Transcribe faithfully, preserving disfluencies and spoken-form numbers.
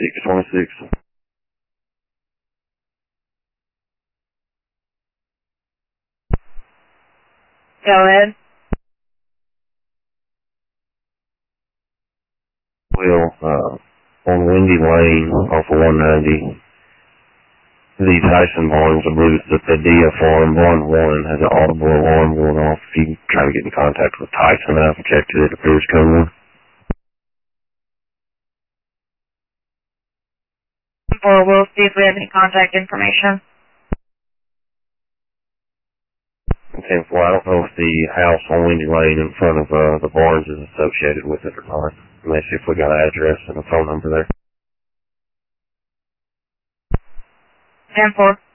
six twenty-six. Go ahead. Well, uh, on Windy Lane off of one ninety, the Tyson Barnes, I believe it's the D F Farm, Barn one has an audible alarm going off. If you can try to get in contact with Tyson, I've checked it, it appears code one. Or we'll see if we have any contact information. ten four, I don't know if the house on Windy Lane in front of uh, the Barnes is associated with it or not. Let me see if we got an address and a phone number there. ten four.